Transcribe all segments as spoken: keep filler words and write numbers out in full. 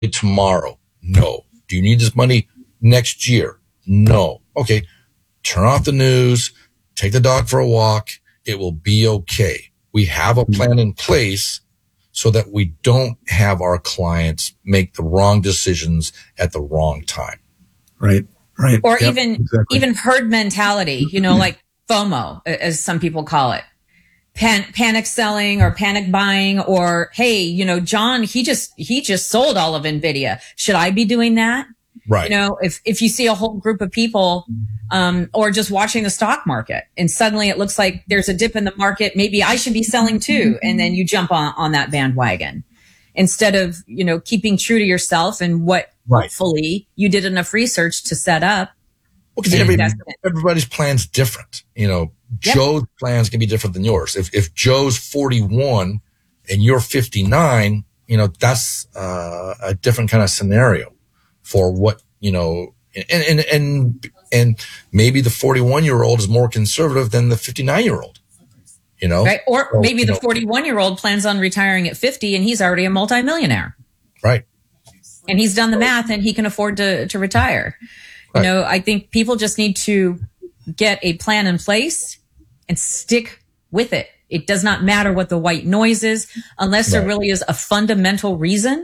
tomorrow? No. Do you need this money next year? No. Okay. Turn off the news, take the dog for a walk. It will be okay. We have a plan in place so that we don't have our clients make the wrong decisions at the wrong time. Right. Right. Or yep, even, exactly. even herd mentality, you know, like FOMO, as some people call it. Pan- panic selling or panic buying, or, hey, you know, John, he just, he just sold all of NVIDIA. Should I be doing that? Right. You know, if, if you see a whole group of people, um, or just watching the stock market and suddenly it looks like there's a dip in the market, maybe I should be selling too. And then you jump on, on that bandwagon instead of, you know, keeping true to yourself and what right. hopefully you did enough research to set up. Well, because everybody, everybody's plan's different. You know, yep. Joe's plans can be different than yours. If if Joe's forty-one and you're fifty-nine, you know, that's uh, a different kind of scenario for what, you know, and and and and maybe the forty-one year old is more conservative than the fifty-nine year old. You know, right? Or so, maybe the know, forty-one year old plans on retiring at fifty and he's already a multimillionaire. Right. And he's done the math and he can afford to to retire. You know, I think people just need to get a plan in place and stick with it. It does not matter what the white noise is, unless there really is a fundamental reason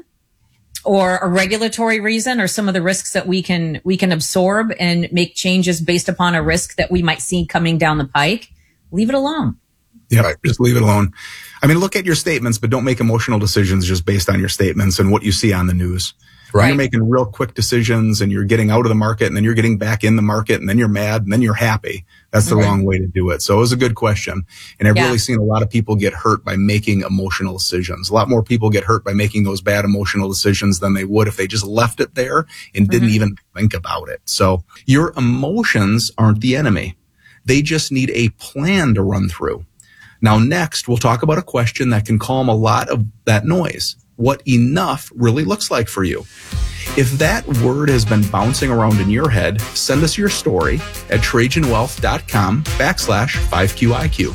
or a regulatory reason or some of the risks that we can, we can absorb and make changes based upon a risk that we might see coming down the pike. Leave it alone. Yeah, right. Just leave it alone. I mean, look at your statements, but don't make emotional decisions just based on your statements and what you see on the news. Right. You're making real quick decisions and you're getting out of the market and then you're getting back in the market and then you're mad and then you're happy. That's the right. wrong way to do it. So it was a good question. And I've yeah. really seen a lot of people get hurt by making emotional decisions. A lot more people get hurt by making those bad emotional decisions than they would if they just left it there and didn't mm-hmm. even think about it. So your emotions aren't the enemy. They just need a plan to run through. Now, next, we'll talk about a question that can calm a lot of that noise. What enough really looks like for you. If that word has been bouncing around in your head, send us your story at TrajanWealth.com backslash 5QIQ.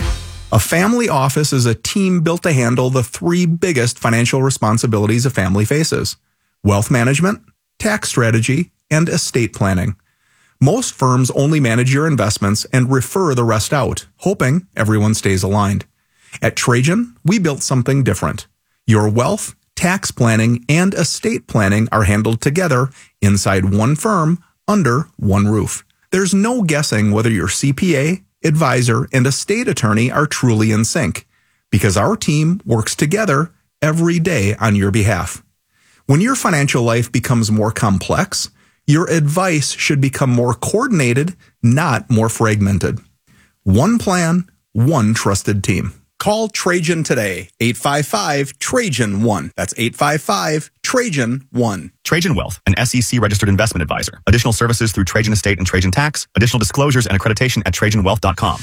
A family office is a team built to handle the three biggest financial responsibilities a family faces: wealth management, tax strategy, and estate planning. Most firms only manage your investments and refer the rest out, hoping everyone stays aligned. At Trajan, we built something different. Your wealth, tax planning, and estate planning are handled together inside one firm under one roof. There's no guessing whether your C P A, advisor, and estate attorney are truly in sync, because our team works together every day on your behalf. When your financial life becomes more complex, your advice should become more coordinated, not more fragmented. One plan, one trusted team. Call Trajan today, eight five five, Trajan one. That's eight five five, Trajan one. Trajan Wealth, an S E C-registered investment advisor. Additional services through Trajan Estate and Trajan Tax. Additional disclosures and accreditation at Trajan Wealth dot com.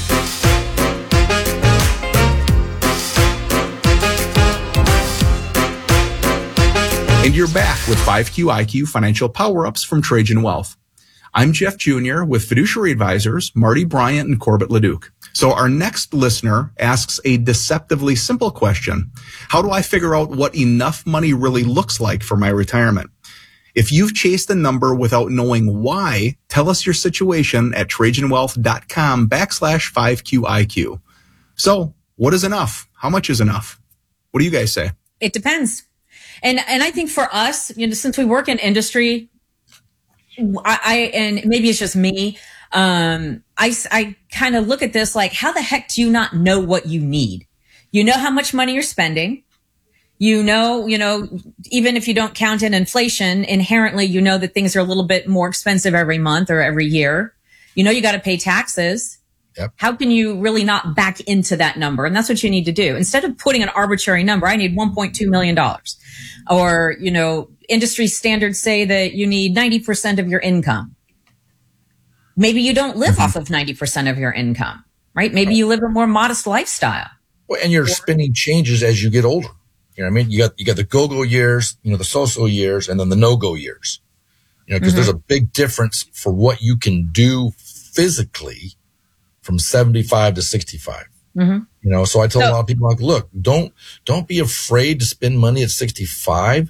And you're back with five Q I Q Financial Power-Ups from Trajan Wealth. I'm Jeff Junior with fiduciary advisors Marty Bryant and Corbett Leduc. So our next listener asks a deceptively simple question. How do I figure out what enough money really looks like for my retirement? If you've chased a number without knowing why, tell us your situation at TrajanWealth.com backslash 5QIQ. So what is enough? How much is enough? What do you guys say? It depends. And, and I think for us, you know, since we work in industry, I, I and maybe it's just me, um, I, I kind of look at this like, how the heck do you not know what you need? You know how much money you're spending. You know, you know, even if you don't count in inflation, inherently, you know that things are a little bit more expensive every month or every year. You know, you got to pay taxes. Yep. How can you really not back into that number? And that's what you need to do. Instead of putting an arbitrary number, I need one point two million dollars. Or, you know, industry standards say that you need ninety percent of your income. Maybe you don't live mm-hmm. off of ninety percent of your income, right? Maybe you live a more modest lifestyle. Well, and your spending changes as you get older. You know what I mean? You got, you got the go-go years, you know, the so-so years, and then the no-go years. You know, because mm-hmm. there's a big difference for what you can do physically from seventy-five to sixty-five. Mm-hmm. You know, so I tell so, a lot of people, like, look, don't, don't be afraid to spend money at sixty-five,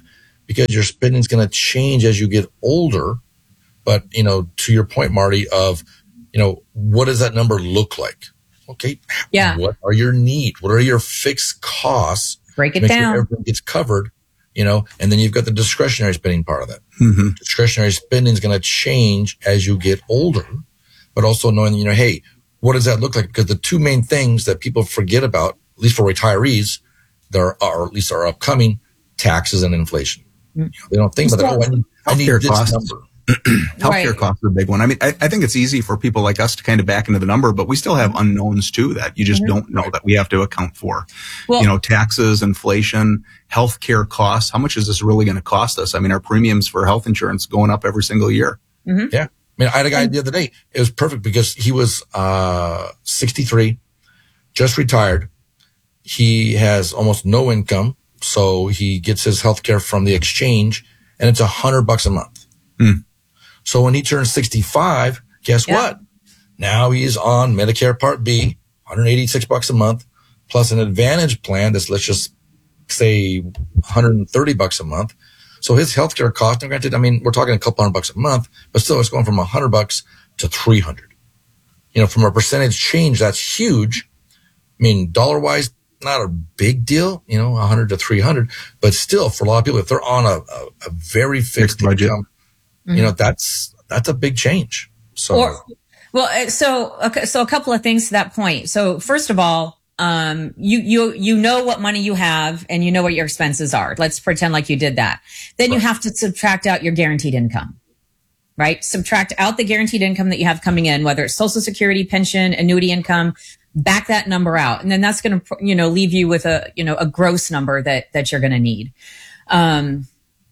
because your spending is going to change as you get older. But, you know, to your point, Marty, of, you know, what does that number look like? Okay. Yeah. What are your needs? What are your fixed costs? Break it Make down. Sure everything gets covered, you know, and then you've got the discretionary spending part of that. Mm-hmm. Discretionary spending is going to change as you get older, but also knowing, you know, hey, what does that look like? Because the two main things that people forget about, at least for retirees, there are, or at least are upcoming, taxes and inflation. Mm-hmm. You know, they don't think about that. Oh, I need, I need this costs. number. Healthcare right. costs are a big one. I mean, I, I think it's easy for people like us to kind of back into the number, but we still have unknowns too that you just mm-hmm. don't know that we have to account for. Well, you know, taxes, inflation, healthcare costs. How much is this really going to cost us? I mean, our premiums for health insurance going up every single year. Mm-hmm. Yeah. I mean, I had a guy the other day. It was perfect because he was uh sixty-three, just retired. He has almost no income, so he gets his healthcare from the exchange, and it's a hundred bucks a month. Hmm. So when he turns sixty-five, guess yeah. what? Now he's on Medicare Part B, one hundred eighty-six bucks a month, plus an Advantage plan that's, let's just say, one hundred thirty bucks a month. So his healthcare cost, and granted, I mean, we're talking a couple hundred bucks a month, but still it's going from one hundred bucks to three hundred. You know, from a percentage change, that's huge. I mean, dollar wise, not a big deal, you know, one hundred to three hundred, but still for a lot of people, if they're on a, a, a very fixed budget, income, mm-hmm. you know, that's, that's a big change. So, or, well, so, okay, so a couple of things to that point. So first of all, um, you, you, you know what money you have and you know what your expenses are. Let's pretend like you did that. Then right. you have to subtract out your guaranteed income, right? Subtract out the guaranteed income that you have coming in, whether it's Social Security, pension, annuity income, back that number out. And then that's going to, you know, leave you with a, you know, a gross number that, that you're going to need. Um,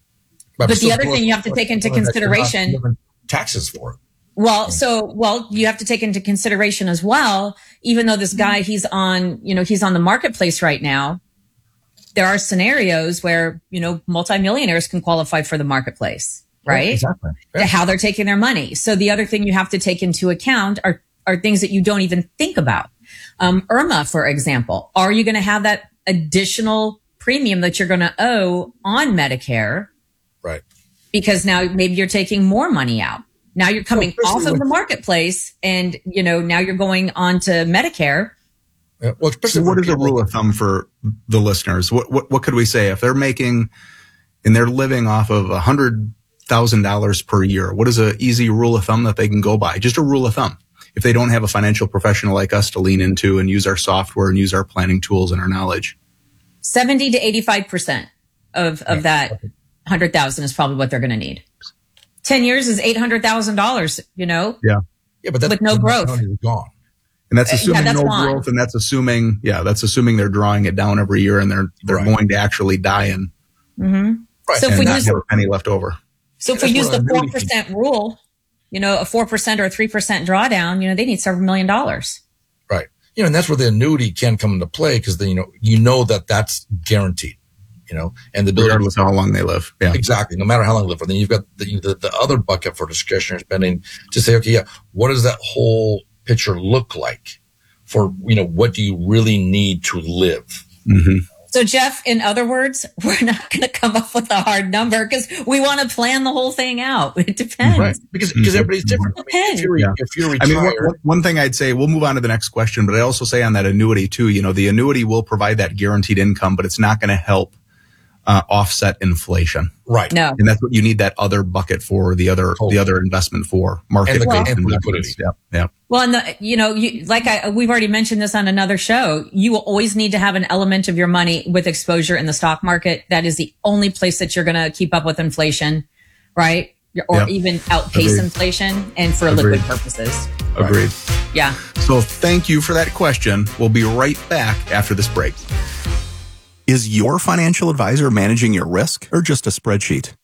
but, but the other thing you have to take into consideration, taxes for it. Well, so, well, you have to take into consideration as well, even though this guy, he's on, you know, he's on the marketplace right now. There are scenarios where, you know, multimillionaires can qualify for the marketplace, right? Yeah, exactly. Yeah. How they're taking their money. So the other thing you have to take into account are, are things that you don't even think about. Um, Irma, for example, are you going to have that additional premium that you're going to owe on Medicare? Right. Because now maybe you're taking more money out. Now you're coming well, off of the marketplace and, you know, now you're going on to Medicare. Yeah, well, so what is a rule of thumb for the listeners? What, what, what could we say if they're making and they're living off of a hundred thousand dollars per year? What is an easy rule of thumb that they can go by? Just a rule of thumb. If they don't have a financial professional like us to lean into and use our software and use our planning tools and our knowledge. seventy to eighty-five percent of, of that one hundred thousand is probably what they're going to need. ten years is eight hundred thousand dollars, you know? Yeah. Yeah, but that's with no growth. Gone. And that's assuming yeah, that's no gone. growth. And that's assuming, yeah, that's assuming they're drawing it down every year and they're, they're right. going to actually die in. Mm-hmm. Right. So and if we not use have a penny left over. So if we use the four percent rule, you know, a four percent or a three percent drawdown, you know, they need several million dollars. Right. You know, and that's where the annuity can come into play because then, you know, you know that that's guaranteed, you know, and the regardless of how long they live. Yeah, exactly. No matter how long they live. And then you've got the, the, the other bucket for discretionary spending to say, okay, yeah, what does that whole picture look like for, you know, what do you really need to live? Mm-hmm. So, Jeff, in other words, we're not going to come up with a hard number because we want to plan the whole thing out. It depends. Right. Because, because everybody's different. It depends. If you're, yeah. if you're retired. I mean, one, one thing I'd say, we'll move on to the next question, but I also say on that annuity too, you know, the annuity will provide that guaranteed income, but it's not going to help uh, offset inflation. Right. No. And that's what you need that other bucket for, the other, totally. the other investment for, market-based well, investments. Yeah. Yeah. Well, and the, you know, you, like I, we've already mentioned this on another show, you will always need to have an element of your money with exposure in the stock market. That is the only place that you're going to keep up with inflation, right? Or yep. even outpace Agreed. inflation and for Agreed. liquid purposes. Agreed. Yeah. So thank you for that question. We'll be right back after this break. Is your financial advisor managing your risk or just a spreadsheet?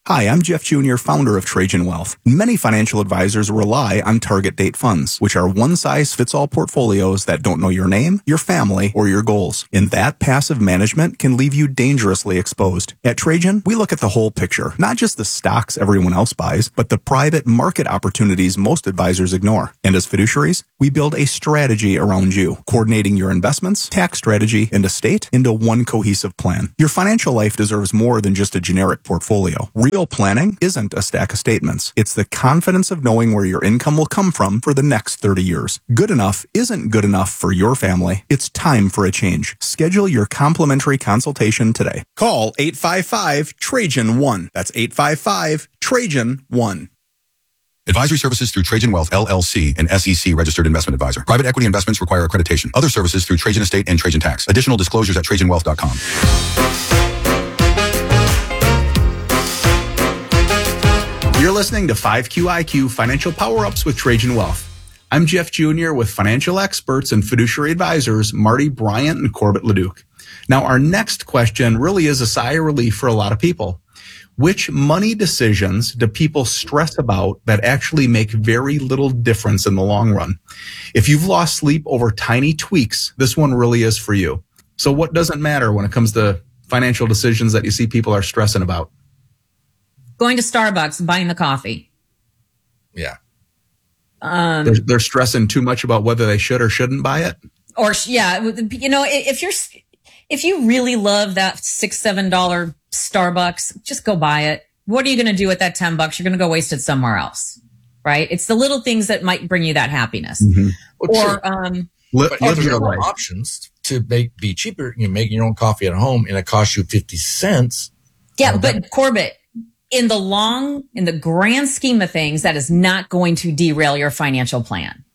Hi, I'm Jeff Junior, founder of Trajan Wealth. Many financial advisors rely on target date funds, which are one-size-fits-all portfolios that don't know your name, your family, or your goals. And that passive management can leave you dangerously exposed. At Trajan, we look at the whole picture, not just the stocks everyone else buys, but the private market opportunities most advisors ignore. And as fiduciaries, we build a strategy around you, coordinating your investments, tax strategy, and estate into one cohesive plan. Your financial life deserves more than just a generic portfolio. Real planning isn't a stack of statements. It's the confidence of knowing where your income will come from for the next thirty years. Good enough isn't good enough for your family. It's time for a change. Schedule your complimentary consultation today. Call eight five five, Trajan one. That's eight five five, Trajan one. Advisory services through Trajan Wealth, L L C, an S E C registered investment advisor. Private equity investments require accreditation. Other services through Trajan Estate and Trajan Tax. Additional disclosures at trajan wealth dot com. You're listening to five Q I Q Financial Power-Ups with Trajan Wealth. I'm Jeff Junior with financial experts and fiduciary advisors Marty Bryant and Corbett Leduc. Now, our next question really is a sigh of relief for a lot of people. Which money decisions do people stress about that actually make very little difference in the long run? If you've lost sleep over tiny tweaks, this one really is for you. So what doesn't matter when it comes to financial decisions that you see people are stressing about? Going to Starbucks and buying the coffee. Yeah. Um, they're, they're stressing too much about whether they should or shouldn't buy it. Or, yeah, you know, if you're, if you really love that six, seven dollar Starbucks, just go buy it. What are you going to do with that ten bucks? You're going to go waste it somewhere else, right? It's the little things that might bring you that happiness. Mm-hmm. Well, or, um, but live your life. Options to make be cheaper. You make your own coffee at home and it costs you fifty cents. Yeah, but Corbett, in the long, in the grand scheme of things, that is not going to derail your financial plan.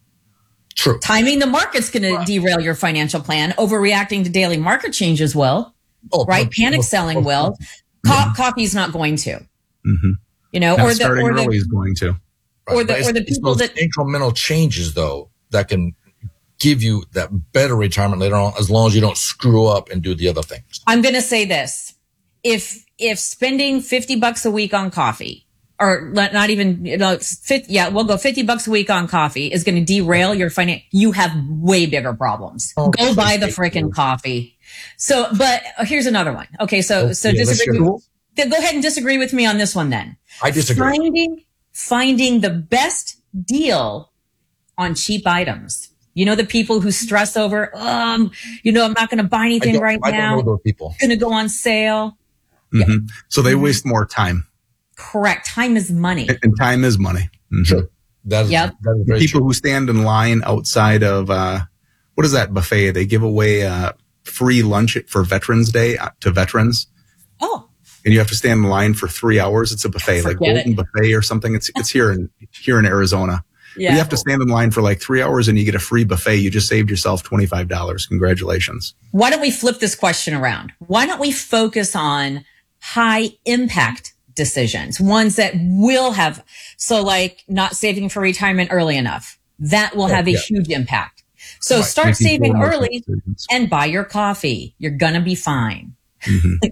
True. Timing the market's going right. to derail your financial plan. Overreacting to daily market changes will, oh, right? No, Panic no, selling no, will. No. Co- coffee's not going to. Mm-hmm. You know, not or the starting or the, early is going to. Right. Or the or the people that incremental changes though that can give you that better retirement later on, as long as you don't screw up and do the other things. I'm going to say this: if if spending fifty bucks a week on coffee, or not even, you know, fifty, yeah, we'll go fifty bucks a week on coffee is going to derail your finance. You have way bigger problems. Oh, go buy the freaking coffee. So, but here's another one. Okay, so oh, so yeah, disagree. With, go ahead and disagree with me on this one then. I disagree. Finding finding the best deal on cheap items. You know, the people who stress over, um, you know, I'm not going to buy anything right I now. Don't know those people. Going to go on sale. Mm-hmm. Yeah. So they mm-hmm. waste more time. Correct. Time is money. And time is money. Mm-hmm. Sure. That is, yep. that is very people true. who stand in line outside of, uh, what is that buffet? They give away uh, free lunch for Veterans Day to veterans. Oh. And you have to stand in line for three hours. It's a buffet, like Golden it. Buffet or something. It's it's here in here in Arizona. Yeah. You have to stand in line for like three hours and you get a free buffet. You just saved yourself twenty-five dollars. Congratulations. Why don't we flip this question around? Why don't we focus on high impact decisions, ones that will have, so like not saving for retirement early enough, that will oh, have a yeah. huge impact. So right. start Making saving early and buy your coffee. You're going to be fine. Mm-hmm.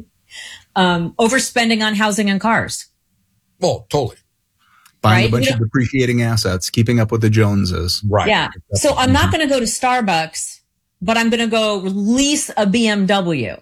um, overspending on housing and cars. Well, totally. Buying right? a bunch you of know, depreciating assets, keeping up with the Joneses. Right. Yeah. So I'm not going to go to Starbucks, but I'm going to go lease a B M W.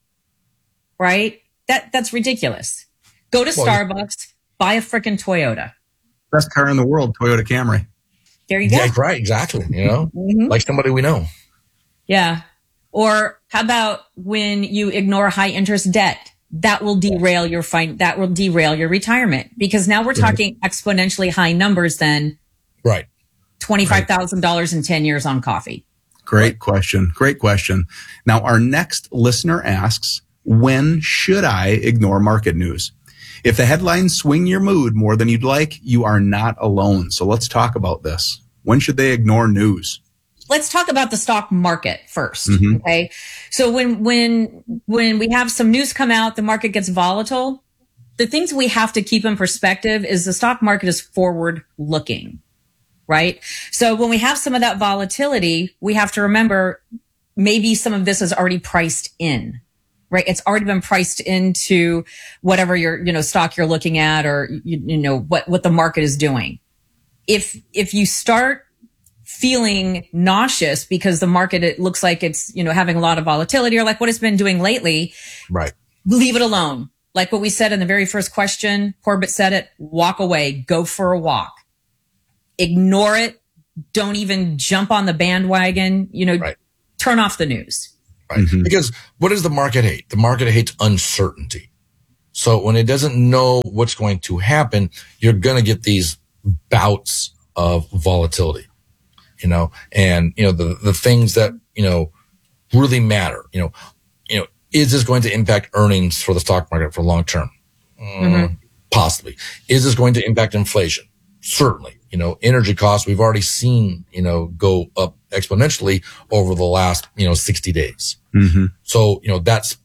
Right? That That's ridiculous. Go to well, Starbucks, buy a freaking Toyota. Best car in the world, Toyota Camry. There you go. Yeah, right. Exactly. You know, mm-hmm. like somebody we know. Yeah. Or how about when you ignore high interest debt? That will derail your fin- that will derail your retirement, because now we're talking right. exponentially high numbers than right twenty-five thousand dollars right. in ten years on coffee. Great right. question. Great question. Now our next listener asks, when should I ignore market news? If the headlines swing your mood more than you'd like, you are not alone. So let's talk about this. When should they ignore news? Let's talk about the stock market first. Mm-hmm. Okay. So when, when, when we have some news come out, the market gets volatile. The things we have to keep in perspective is the stock market is forward looking, right? So when we have some of that volatility, we have to remember maybe some of this is already priced in. right? It's already been priced into whatever your, you know, stock you're looking at, or, you, you know, what, what the market is doing. If, if you start feeling nauseous because the market, it looks like it's, you know, having a lot of volatility, or like what it's been doing lately, right? Leave it alone. Like what we said in the very first question, Corbett said it, walk away, go for a walk, ignore it. Don't even jump on the bandwagon, you know, right. Turn off the news. Right. Mm-hmm. Because what does the market hate? The market hates uncertainty. So when it doesn't know what's going to happen, you're going to get these bouts of volatility, you know, and, you know, the, the things that, you know, really matter, you know, you know, is this going to impact earnings for the stock market for long term? Mm, mm-hmm. Possibly. Is this going to impact inflation? Certainly. You know, energy costs, we've already seen, you know, go up exponentially over the last, you know, sixty days. Mm-hmm. So, you know, that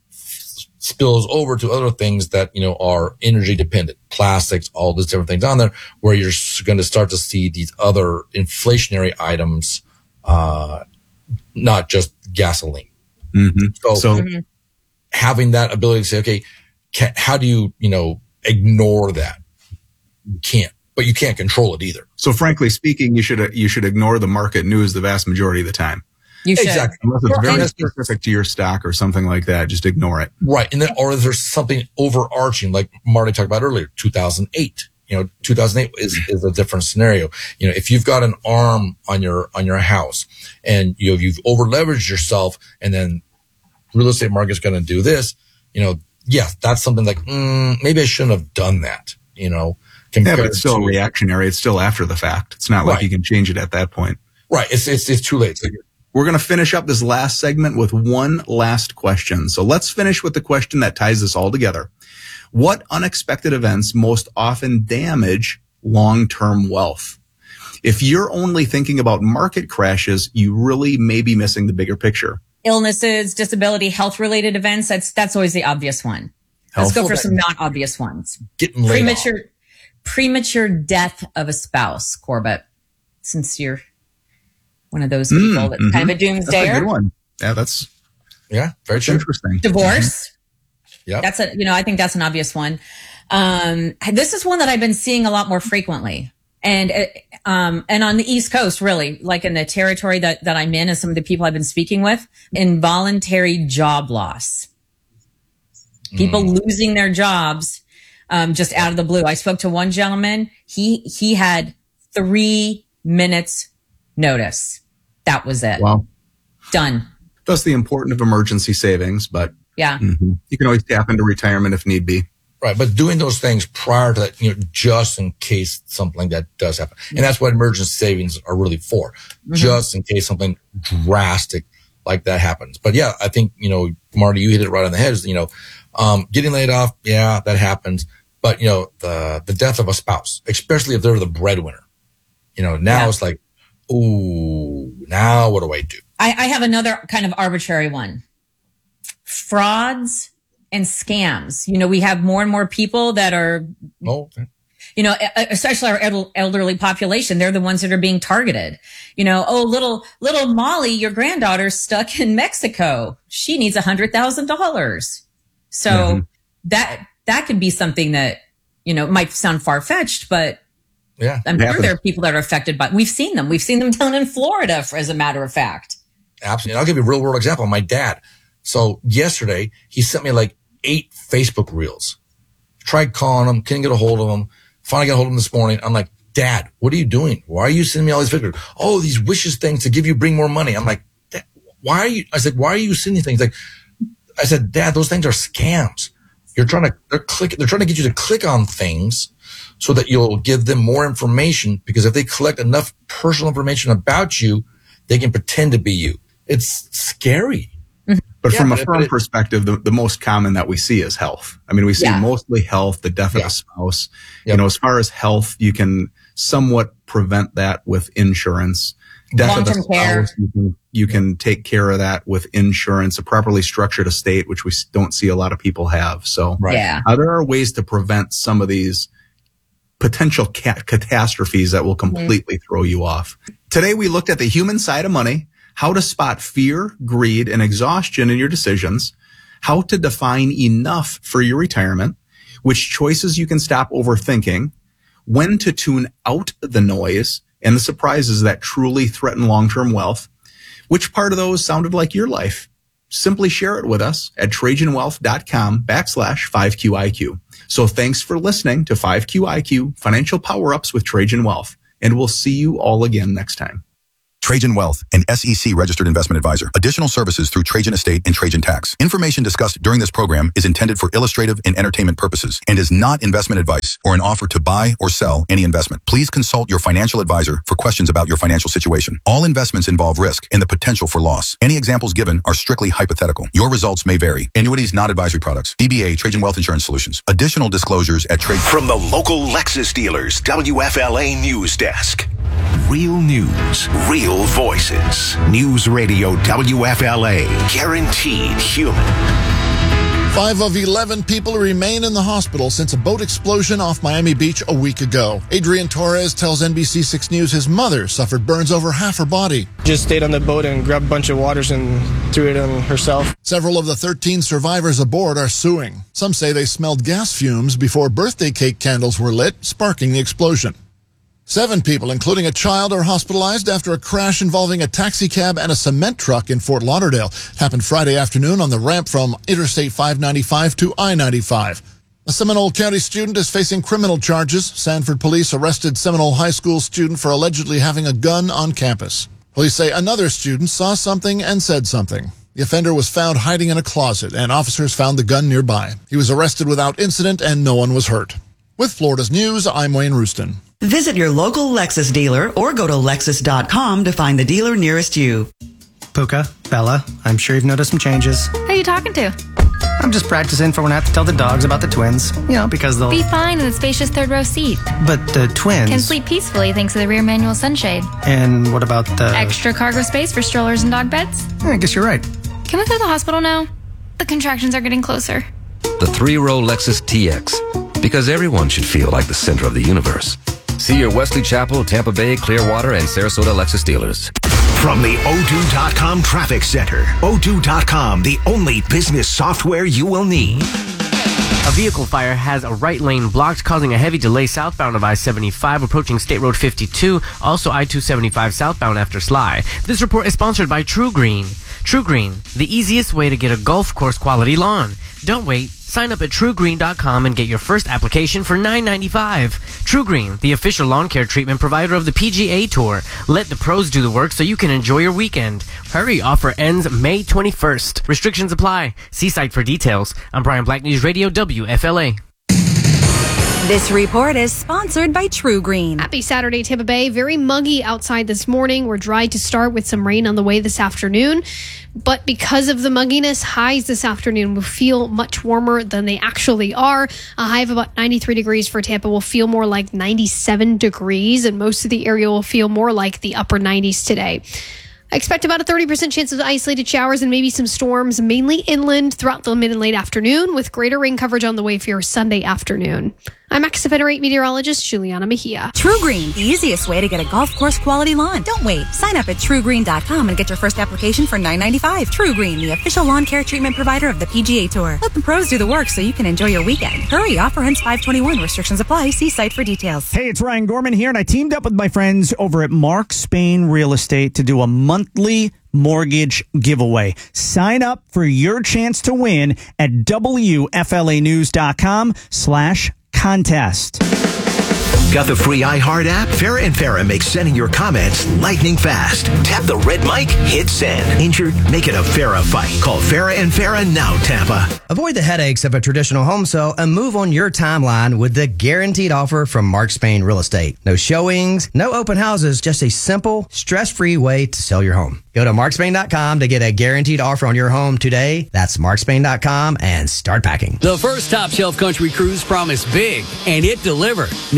spills over to other things that, you know, are energy dependent, plastics, all these different things on there, where you're going to start to see these other inflationary items, uh, not just gasoline. Mm-hmm. So, so mm-hmm. having that ability to say, okay, can, how do you, you know, ignore that? You can't. But you can't control it either. So frankly speaking, you should you should ignore the market news the vast majority of the time. You should. Exactly. Unless it's very specific to your stock or something like that, just ignore it. Right. And then, or there's something overarching, like Marty talked about earlier, two thousand eight. You know, two thousand eight is, is a different scenario. You know, if you've got an arm on your, on your house and you you've over leveraged yourself, and then real estate market's going to do this, you know, yeah, that's something like, mm, maybe I shouldn't have done that, you know. Yeah, but it's still to, reactionary. It's still after the fact. It's not like right. you can change it at that point. Right. It's, it's, it's too late. We're going to finish up this last segment with one last question. So let's finish with the question that ties this all together. What unexpected events most often damage long-term wealth? If you're only thinking about market crashes, you really may be missing the bigger picture. Illnesses, disability, health-related events. That's, that's always the obvious one. Let's Health go for some non-obvious ones. Getting laid Premature. off. Premature death of a spouse, Corbett, since you're one of those people mm, that's mm-hmm. kind of a doomsdayer. That's a good one. Yeah, that's yeah, very that's interesting. Divorce. Mm-hmm. Yeah, that's a you know I think that's an obvious one. Um, this is one that I've been seeing a lot more frequently, and um, and on the East Coast, really, like in the territory that that I'm in, and some of the people I've been speaking with, involuntary job loss. People mm. losing their jobs. Um, just out of the blue. I spoke to one gentleman. He, he had three minutes notice. That was it. Wow. Done. That's the importance of emergency savings, but yeah, mm-hmm. you can always tap into retirement if need be. Right. But doing those things prior to that, you know, just in case something like that does happen. And that's what emergency savings are really for. Mm-hmm. Just in case something drastic like that happens. But yeah, I think, you know, Marty, you hit it right on the head. You know, um, getting laid off. Yeah, that happens. But, you know, the, the death of a spouse, especially if they're the breadwinner, you know, now yeah. it's like, ooh, now what do I do? I, I have another kind of arbitrary one. Frauds and scams. You know, we have more and more people that are, oh, okay. you know, especially our elderly population. They're the ones that are being targeted. You know, oh, little, little Molly, your granddaughter's stuck in Mexico. She needs a hundred thousand dollars. So mm-hmm. that, That could be something that, you know, might sound far-fetched, but yeah, I'm sure there are people that are affected by, we've seen them. We've seen them down in Florida, for, as a matter of fact. Absolutely. And I'll give you a real world example. My dad. So yesterday he sent me like eight Facebook reels. Tried calling him, couldn't get a hold of him. Finally got a hold of him this morning. I'm like, Dad, what are you doing? Why are you sending me all these pictures? Oh, these wishes things to give you, bring more money. I'm like, why are you, I said, why are you sending things? Like, I said, Dad, those things are scams. You're trying to, they're click, they're trying to get you to click on things so that you'll give them more information, because if they collect enough personal information about you, they can pretend to be you. It's scary. But yeah, from but a firm it, perspective, the, the most common that we see is health. I mean, we see yeah. mostly health, the death yeah. of a spouse. Yep. You know, as far as health, you can somewhat prevent that with insurance. Death of a spouse, you can, you can take care of that with insurance, a properly structured estate, which we don't see a lot of people have. So right. yeah. uh, there are ways to prevent some of these potential cat- catastrophes that will completely mm-hmm. throw you off. Today, we looked at the human side of money, how to spot fear, greed, and exhaustion in your decisions, how to define enough for your retirement, which choices you can stop overthinking, when to tune out the noise and the surprises that truly threaten long-term wealth. Which part of those sounded like your life? Simply share it with us at TrajanWealth.com backslash 5QIQ. So thanks for listening to five Q I Q Financial Power-Ups with Trajan Wealth, and we'll see you all again next time. Trajan Wealth, an S E C registered investment advisor. Additional services through Trajan Estate and Trajan Tax. Information discussed during this program is intended for illustrative and entertainment purposes and is not investment advice or an offer to buy or sell any investment. Please consult your financial advisor for questions about your financial situation. All investments involve risk and the potential for loss. Any examples given are strictly hypothetical. Your results may vary. Annuities, not advisory products. D B A, Trajan Wealth Insurance Solutions. Additional disclosures at Trajan. From the local Lexus dealers, W F L A News Desk. Real news, real voices. News Radio W F L A. Guaranteed human. Five of eleven people remain in the hospital since a boat explosion off Miami Beach a week ago. Adrian Torres tells N B C six News his mother suffered burns over half her body. Just stayed on the boat and grabbed a bunch of waters and threw it on herself. Several of the thirteen survivors aboard are suing. Some say they smelled gas fumes before birthday cake candles were lit, sparking the explosion. Seven people, including a child, are hospitalized after a crash involving a taxi cab and a cement truck in Fort Lauderdale. It happened Friday afternoon on the ramp from Interstate five ninety-five to I ninety-five. A Seminole County student is facing criminal charges. Sanford police arrested Seminole High School student for allegedly having a gun on campus. Police say another student saw something and said something. The offender was found hiding in a closet, and officers found the gun nearby. He was arrested without incident, and no one was hurt. With Florida's News, I'm Wayne Rooston. Visit your local Lexus dealer or go to Lexus dot com to find the dealer nearest you. Puka, Bella, I'm sure you've noticed some changes. Who are you talking to? I'm just practicing for when I have to tell the dogs about the twins. You know, because they'll... Be fine in the spacious third row seat. But the twins... Can sleep peacefully thanks to the rear manual sunshade. And what about the... Extra cargo space for strollers and dog beds? I guess you're right. Can we go to the hospital now? The contractions are getting closer. The three-row Lexus T X. Because everyone should feel like the center of the universe. See your Wesley Chapel, Tampa Bay, Clearwater, and Sarasota Lexus dealers. From the Odoo dot com Traffic Center. Odoo dot com, the only business software you will need. A vehicle fire has a right lane blocked, causing a heavy delay southbound of I seventy-five, approaching State Road fifty-two, also I two seventy-five southbound after Sly. This report is sponsored by True Green. True Green, the easiest way to get a golf course quality lawn. Don't wait. Sign up at True Green dot com and get your first application for nine ninety-five. True Green, the official lawn care treatment provider of the P G A Tour. Let the pros do the work so you can enjoy your weekend. Hurry, offer ends May twenty-first. Restrictions apply. See site for details. I'm Brian Black, News Radio W F L A. This report is sponsored by True Green. Happy Saturday, Tampa Bay. Very muggy outside this morning. We're dry to start with some rain on the way this afternoon. But because of the mugginess, highs this afternoon will feel much warmer than they actually are. A high of about ninety-three degrees for Tampa will feel more like ninety-seven degrees, and most of the area will feel more like the upper nineties today. I expect about a thirty percent chance of isolated showers and maybe some storms, mainly inland throughout the mid and late afternoon, with greater rain coverage on the way for your Sunday afternoon. I'm X F N eight meteorologist Juliana Mejia. True Green, the easiest way to get a golf course quality lawn. Don't wait. Sign up at True Green dot com and get your first application for nine ninety-five. True Green, the official lawn care treatment provider of the P G A Tour. Let the pros do the work so you can enjoy your weekend. Hurry, offer ends five twenty-one. Restrictions apply. See site for details. Hey, it's Ryan Gorman here, and I teamed up with my friends over at Mark Spain Real Estate to do a monthly mortgage giveaway. Sign up for your chance to win at W F L A news dot com slash contest. Got the free iHeart app? Farrah and Farrah makes sending your comments lightning fast. Tap the red mic, hit send. Injured? Make it a Farrah fight. Call Farrah and Farrah now, Tampa. Avoid the headaches of a traditional home sale and move on your timeline with the guaranteed offer from Mark Spain Real Estate. No showings, no open houses, just a simple, stress-free way to sell your home. Go to Mark Spain dot com to get a guaranteed offer on your home today. That's Mark Spain dot com and start packing. The first Top Shelf Country Cruise promised big, and it delivered. Now the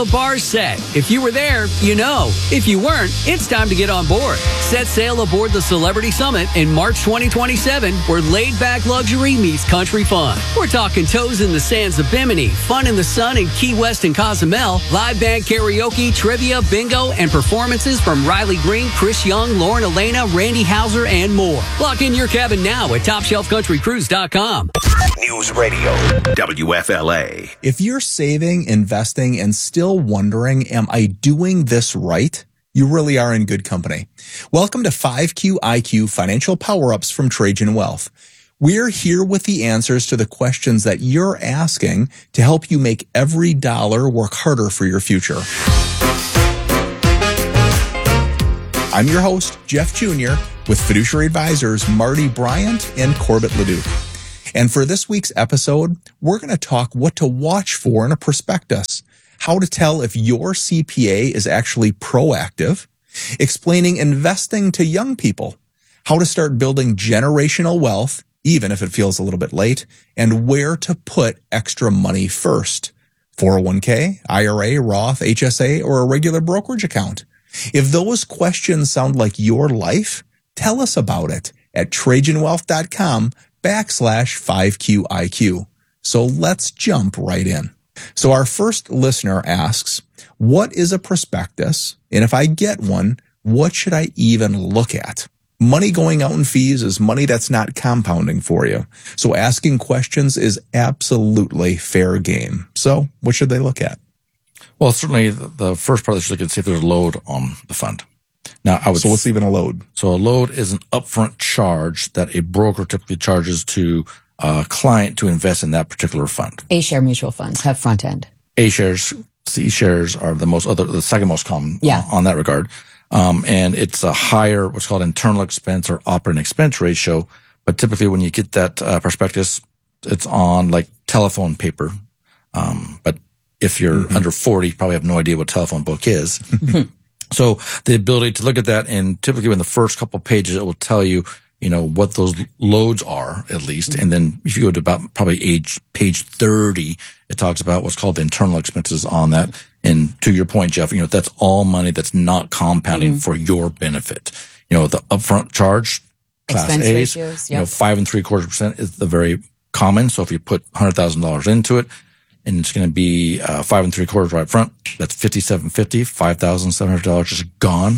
bar's set. If you were there, you know. If you weren't, it's time to get on board. Set sail aboard the Celebrity Summit in March twenty twenty-seven, where laid-back luxury meets country fun. We're talking toes in the sands of Bimini, fun in the sun in Key West and Cozumel, live band karaoke, trivia, bingo, and performances from Riley Green, Chris Young, Lauren Elena, Randy Hauser, and more. Lock in your cabin now at top shelf country cruise dot com. News Radio, W F L A. If you're saving, investing, and still wondering, am I doing this right? You really are in good company. Welcome to five Q I Q Financial Power-Ups from Trajan Wealth. We're here with the answers to the questions that you're asking to help you make every dollar work harder for your future. I'm your host, Jeff Junior, with Fiduciary Advisors Marty Bryant and Corbett Leduc. And for this week's episode, we're going to talk what to watch for in a prospectus, how to tell if your C P A is actually proactive, explaining investing to young people, how to start building generational wealth, even if it feels a little bit late, and where to put extra money first, four oh one k, I R A, Roth, H S A, or a regular brokerage account. If those questions sound like your life, tell us about it at Trajan Wealth dot com backslash five Q I Q. So let's jump right in. So our first listener asks, what is a prospectus? And if I get one, what should I even look at? Money going out in fees is money that's not compounding for you. So asking questions is absolutely fair game. So what should they look at? Well, certainly the first part, they should look and see if there's a load on the fund. Now, I would. So what's even a load? So a load is an upfront charge that a broker typically charges to a client to invest in that particular fund. A-share mutual funds have front end. A-shares, C-shares are the most other, the second most common yeah. on that regard. Um, and it's a higher, what's called internal expense or operating expense ratio. But typically when you get that uh, prospectus, it's on like telephone paper. Um, but if you're mm-hmm. under forty, you probably have no idea what telephone book is. So the ability to look at that, and typically in the first couple of pages, it will tell you, you know, what those loads are at least. And then if you go to about probably age, page thirty, it talks about what's called the internal expenses on that. And to your point, Jeff, you know, that's all money that's not compounding mm-hmm. for your benefit. You know, the upfront charge, class Expense A's, ratios, yep. you know, five and three quarters percent is the very common. So if you put one hundred thousand dollars into it, and it's going to be uh, five and three quarters right front. That's fifty-seven fifty, five thousand seven hundred dollars just gone,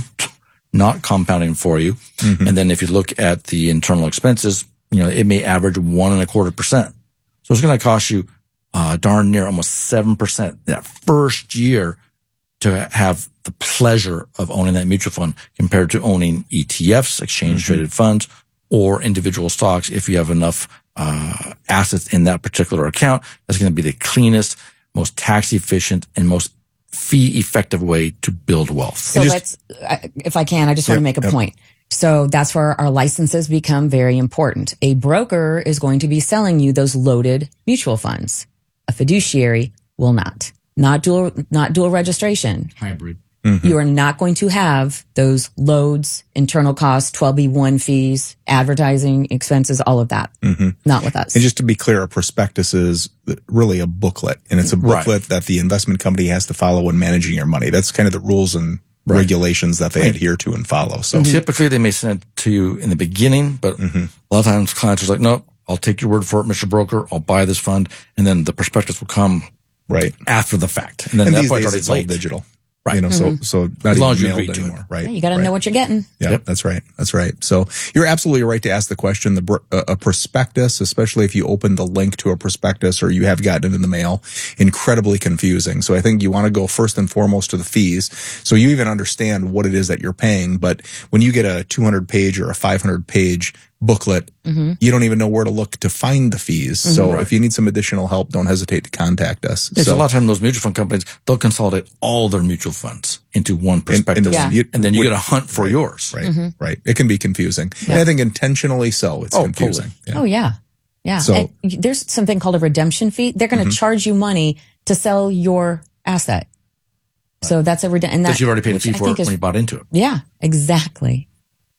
not compounding for you. Mm-hmm. And then if you look at the internal expenses, you know, it may average one and a quarter percent. So it's going to cost you uh, darn near almost seven percent that first year to have the pleasure of owning that mutual fund compared to owning E T Fs, exchange traded mm-hmm. funds, or individual stocks. If you have enough uh assets in that particular account, that's going to be the cleanest, most tax efficient, and most fee effective way to build wealth. So let's, if I can, I just yep, want to make a yep. point. So that's where our licenses become very important. A broker is going to be selling you those loaded mutual funds. A fiduciary will not. Not dual, not dual registration. Hybrid. Mm-hmm. You are not going to have those loads, internal costs, twelve B one fees, advertising expenses, all of that. Mm-hmm. Not with us. And just to be clear, a prospectus is really a booklet, and it's a booklet right. that the investment company has to follow when managing your money. That's kind of the rules and right. regulations that they right. adhere to and follow. So mm-hmm. typically they may send it to you in the beginning, but mm-hmm. a lot of times clients are like, no, I'll take your word for it, Mister Broker. I'll buy this fund. And then the prospectus will come right after the fact. And then and that these point days it's all late. digital. Right. You know, mm-hmm. so, so not as long as even you mailed agree anymore. to Right. Yeah, you got to right. know what you're getting. Yeah, yep. that's right. That's right. So you're absolutely right to ask the question. The uh, a prospectus, especially if you open the link to a prospectus or you have gotten it in the mail, incredibly confusing. So I think you want to go first and foremost to the fees, so you even understand what it is that you're paying. But when you get a two hundred page or a five hundred page booklet, mm-hmm. you don't even know where to look to find the fees. Mm-hmm. So right. if you need some additional help, don't hesitate to contact us. It's so, a lot of time those mutual fund companies, they'll consolidate all their mutual funds into one prospectus. And, and, yeah. and then you got to hunt for right, yours. Right, mm-hmm. right. It can be confusing. Yeah. And I think intentionally so. It's oh, confusing. Totally. Yeah. Oh, yeah. Yeah. So, and there's something called a redemption fee. They're going to mm-hmm. charge you money to sell your asset. Right. So that's a redemption. Because you've already paid a fee for it when you bought into it. Yeah, exactly.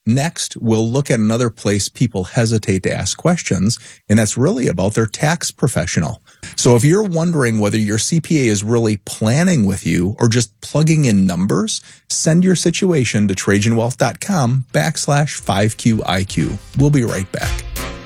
Next, we'll look at another place people hesitate to ask questions, and that's really about their tax professional. So if you're wondering whether your C P A is really planning with you or just plugging in numbers, send your situation to TrajanWealth.com backslash 5QIQ. We'll be right back.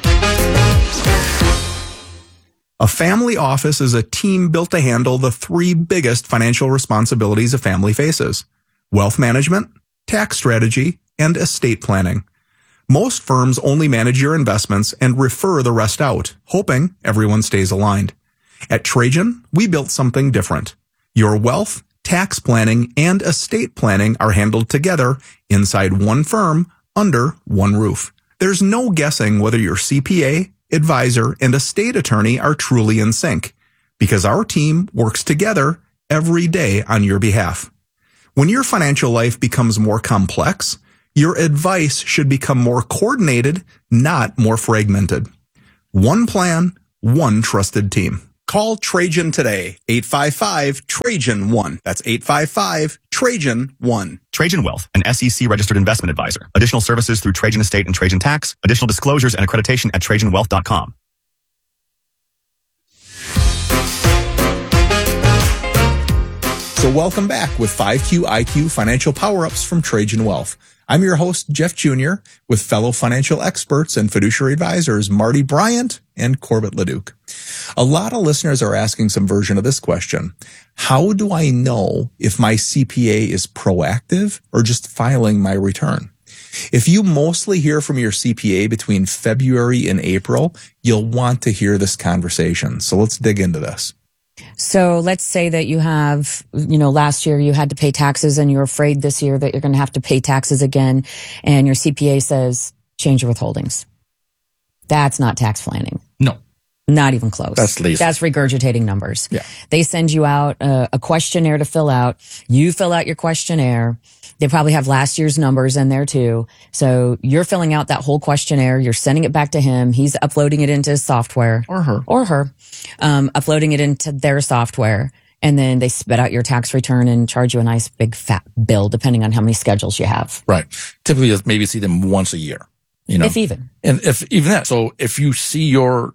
A family office is a team built to handle the three biggest financial responsibilities a family faces: wealth management, tax strategy, and estate planning. Most firms only manage your investments and refer the rest out, hoping everyone stays aligned. At Trajan, we built something different. Your wealth, tax planning, and estate planning are handled together inside one firm under one roof. There's no guessing whether your C P A, advisor, and estate attorney are truly in sync, because our team works together every day on your behalf. When your financial life becomes more complex, your advice should become more coordinated, not more fragmented. One plan, one trusted team. Call Trajan today, eight five five, Trajan one. That's eight five five, Trajan one. Trajan Wealth, an S E C-registered investment advisor. Additional services through Trajan Estate and Trajan Tax. Additional disclosures and accreditation at Trajan Wealth dot com. So welcome back with five Q I Q Financial Power-Ups from Trajan Wealth. I'm your host, Jeff Junior, with fellow financial experts and fiduciary advisors Marty Bryant and Corbett Leduc. A lot of listeners are asking some version of this question. How do I know if my C P A is proactive or just filing my return? If you mostly hear from your C P A between February and April, you'll want to hear this conversation. So let's dig into this. So let's say that you have, you know, last year you had to pay taxes and you're afraid this year that you're going to have to pay taxes again. And your C P A says, change your withholdings. That's not tax planning. No. Not even close. That's lazy. That's regurgitating numbers. Yeah. They send you out a, a questionnaire to fill out. You fill out your questionnaire. They probably have last year's numbers in there too. So you're filling out that whole questionnaire. You're sending it back to him. He's uploading it into his software. Or her. Or her. Um, uploading it into their software. And then they spit out your tax return and charge you a nice big fat bill, depending on how many schedules you have. Right. Typically, you'll maybe see them once a year. You know, if even. And if even that. So if you see your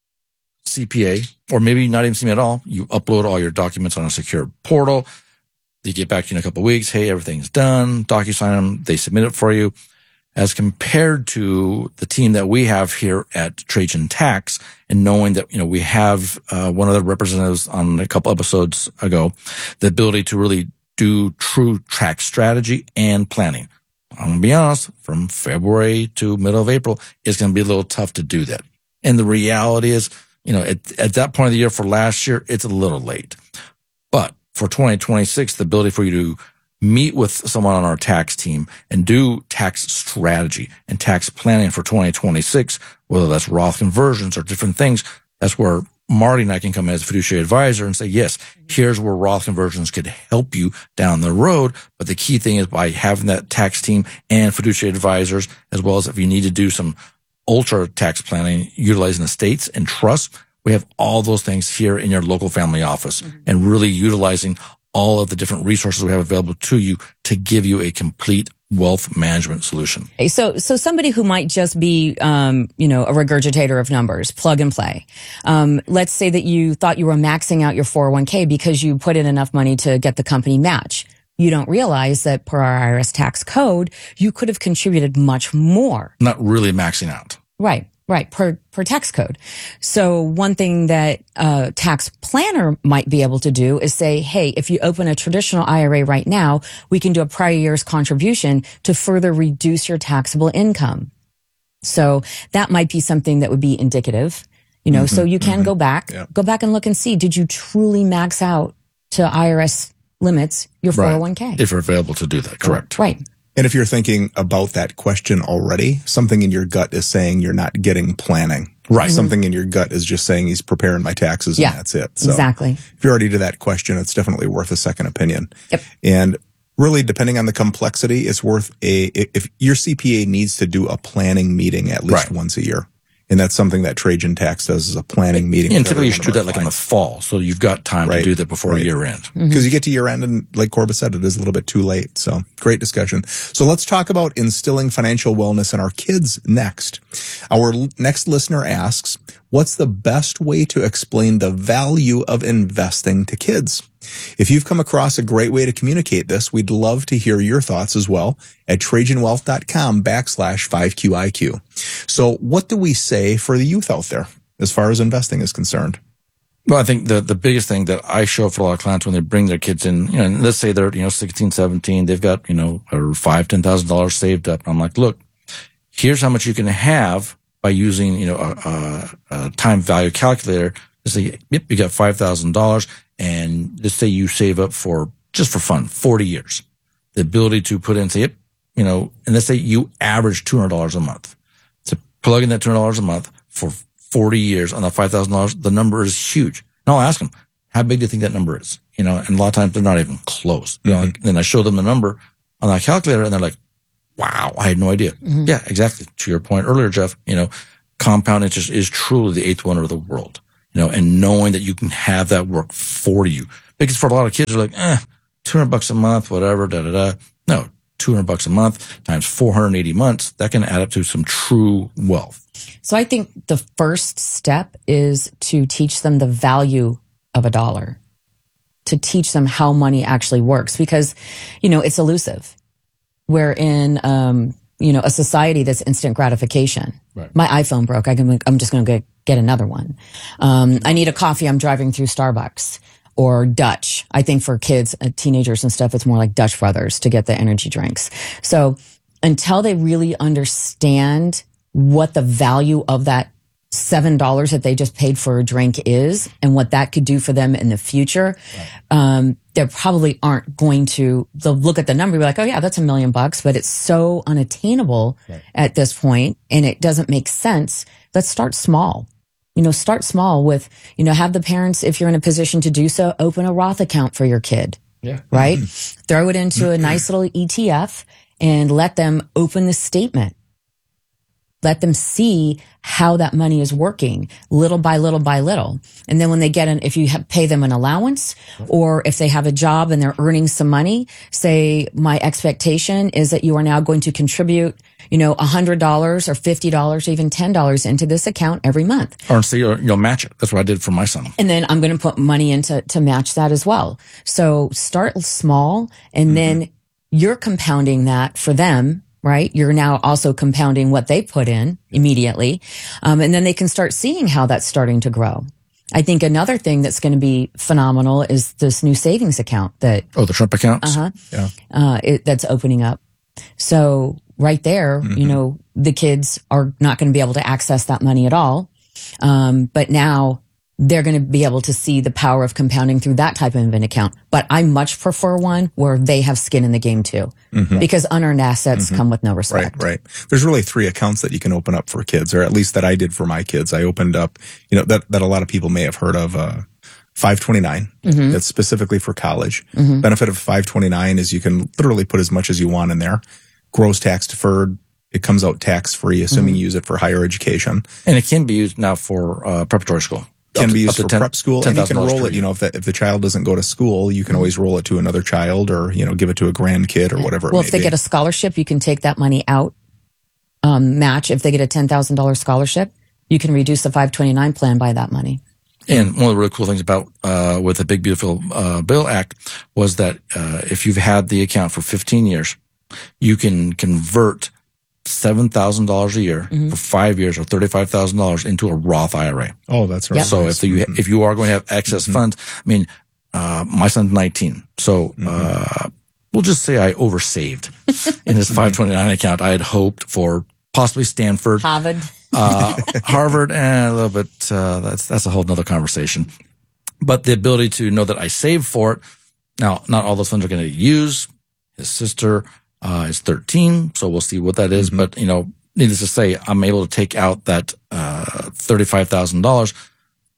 C P A, or maybe not even see me at all, you upload all your documents on a secure portal. They get back to you in a couple of weeks. Hey, everything's done. DocuSign them. They submit it for you. As compared to the team that we have here at Trajan Tax, and knowing that, you know, we have uh, one of the representatives on a couple episodes ago, the ability to really do true tax strategy and planning. I'm going to be honest, from February to middle of April, it's going to be a little tough to do that. And the reality is, you know, at, at that point of the year for last year, it's a little late. But for twenty twenty-six, the ability for you to meet with someone on our tax team and do tax strategy and tax planning for twenty twenty-six, whether that's Roth conversions or different things, that's where Marty and I can come in as a fiduciary advisor and say, yes, here's where Roth conversions could help you down the road. But the key thing is by having that tax team and fiduciary advisors, as well as if you need to do some ultra tax planning, utilizing estates and trusts, we have all those things here in your local family office, mm-hmm. and really utilizing all of the different resources we have available to you to give you a complete wealth management solution. Okay, so, so somebody who might just be, um, you know, a regurgitator of numbers, plug and play. Um, let's say that you thought you were maxing out your four oh one k because you put in enough money to get the company match. You don't realize that per our I R S tax code, you could have contributed much more. Not really maxing out. Right. Right, per per tax code. So one thing that a tax planner might be able to do is say, hey, if you open a traditional I R A right now, we can do a prior year's contribution to further reduce your taxable income. So that might be something that would be indicative, you know, mm-hmm, so you can mm-hmm. go back, yeah. go back and look and see, did you truly max out to I R S limits your right. four oh one k? If you're available to do that, correct. Right. And if you're thinking about that question already, something in your gut is saying you're not getting planning. Right. Mm-hmm. Something in your gut is just saying he's preparing my taxes and yeah, that's it. So exactly. If you're already to that question, it's definitely worth a second opinion. Yep. And really, depending on the complexity, it's worth a, if your C P A needs to do a planning meeting at least right. once a year. And that's something that Trajan Tax does as a planning meeting. And typically you should do that like in the fall. So you've got time right. to do that before right. year end. Because mm-hmm. you get to year end and like Corbett said, it is a little bit too late. So great discussion. So let's talk about instilling financial wellness in our kids next. Our next listener asks, what's the best way to explain the value of investing to kids? If you've come across a great way to communicate this, we'd love to hear your thoughts as well at TrajanWealth.com backslash 5QIQ. So what do we say for the youth out there as far as investing is concerned? Well, I think the, the biggest thing that I show for a lot of clients when they bring their kids in, you know, let's say they're, you know, sixteen, seventeen, they've got, you know, or five, ten thousand dollars saved up. I'm like, look, here's how much you can have by using, you know, a, a, a time value calculator. Let's say, yep, you got five thousand dollars. And let's say you save up for, just for fun, forty years. The ability to put in, say, yep, you know, and let's say you average two hundred dollars a month. So plug in that two hundred dollars a month for forty years on that five thousand dollars, the number is huge. And I'll ask them, how big do you think that number is? You know, and a lot of times they're not even close. You know, mm-hmm. Then I show them the number on that calculator and they're like, wow, I had no idea. Mm-hmm. Yeah, exactly. To your point earlier, Jeff, you know, compound interest is truly the eighth wonder of the world. You know, and knowing that you can have that work for you. Because for a lot of kids, they're like, eh, two hundred bucks a month, whatever, da, da, da. No, two hundred bucks a month times four hundred eighty months, that can add up to some true wealth. So I think the first step is to teach them the value of a dollar, to teach them how money actually works, because, you know, it's elusive. We're in, um, you know, a society that's instant gratification. Right. My iPhone broke. I can, I'm just going to get, get another one. Um, I need a coffee. I'm driving through Starbucks or Dutch. I think for kids, uh, teenagers and stuff, it's more like Dutch Brothers to get the energy drinks. So until they really understand what the value of that seven dollars that they just paid for a drink is and what that could do for them in the future, right. um, they probably aren't going to, they'll look at the number and be like, oh yeah, that's a million bucks, but it's so unattainable right. at this point and it doesn't make sense. Let's start small. You know, start small with, you know, have the parents, if you're in a position to do so, open a Roth account for your kid. Yeah. Right? Mm-hmm. Throw it into mm-hmm. a nice little E T F and let them open the statement. Let them see how that money is working little by little by little. And then when they get an, if you have, pay them an allowance or if they have a job and they're earning some money, say my expectation is that you are now going to contribute, you know, a hundred dollars or fifty dollars, even ten dollars into this account every month. Or so you'll, you'll match it. That's what I did for my son. And then I'm going to put money into, to match that as well. So start small and mm-hmm. then you're compounding that for them. Right? You're now also compounding what they put in immediately. Um, and then they can start seeing how that's starting to grow. I think another thing that's going to be phenomenal is this new savings account that. Oh, the Trump accounts? Uh-huh. Yeah. Uh, it, that's opening up. So right there, mm-hmm. you know, the kids are not going to be able to access that money at all. Um, but now they're going to be able to see the power of compounding through that type of an account. But I much prefer one where they have skin in the game too, mm-hmm. because unearned assets mm-hmm. come with no respect. Right, right. There's really three accounts that you can open up for kids, or at least that I did for my kids. I opened up, you know, that, that a lot of people may have heard of, uh, five twenty-nine. Mm-hmm. That's specifically for college. Mm-hmm. Benefit of five twenty-nine is you can literally put as much as you want in there. Gross tax deferred. It comes out tax free, assuming mm-hmm. you use it for higher education. And it can be used now for, uh, preparatory school. Can be used for ten, prep school, and you can roll it, you know, if the, if the child doesn't go to school, you can always roll it to another child or, you know, give it to a grandkid or whatever it well, may if they be. get a scholarship, you can take that money out, um, match. If they get a ten thousand dollars scholarship, you can reduce the five twenty-nine plan by that money. And one of the really cool things about, uh, with the Big Beautiful, uh, Bill Act was that, uh, if you've had the account for fifteen years, you can convert seven thousand dollars a year mm-hmm. for five years or thirty-five thousand dollars into a Roth I R A. Oh, that's right. Yep. So if you, if you are going to have excess mm-hmm. funds, I mean, uh, my son's nineteen. So, mm-hmm. uh, we'll just say I oversaved in his five twenty-nine account. I had hoped for possibly Stanford, Harvard, uh, Harvard, and a little bit, uh, that's, that's a whole nother conversation. But the ability to know that I saved for it. Now, not all those funds are going to use. His sister, Uh, is thirteen, so we'll see what that is. Mm-hmm. But, you know, needless to say, I'm able to take out that, uh, thirty-five thousand dollars